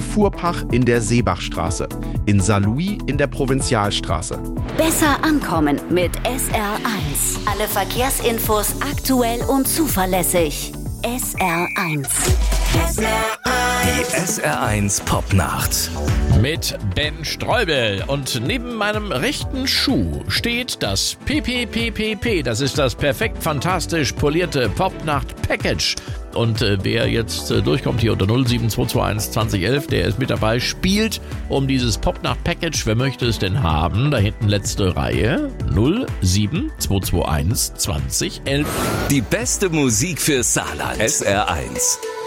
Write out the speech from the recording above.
Fuhrpach in der Seebachstraße, in Saarlouis in der Provinzialstraße. Besser ankommen mit SR1. Alle Verkehrsinfos aktuell und zuverlässig. SR1. Die SR1 Popnacht. Mit Ben Streubel. Und neben meinem rechten Schuh steht das PPPPP. Das ist das perfekt fantastisch polierte Popnacht-Package. Und wer jetzt durchkommt hier unter 07221 2011, der ist mit dabei, spielt um dieses Popnacht-Package. Wer möchte es denn haben? Da hinten letzte Reihe 07221 2011. Die beste Musik für Saarland. SR1.